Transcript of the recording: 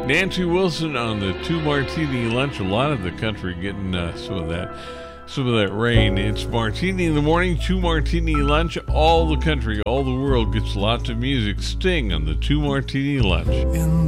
Nancy Wilson on the Two Martini Lunch. A lot of the country getting some of that rain. It's Martini in the Morning, Two Martini Lunch. All the country, all the world gets lots of music. Sting on the Two Martini Lunch.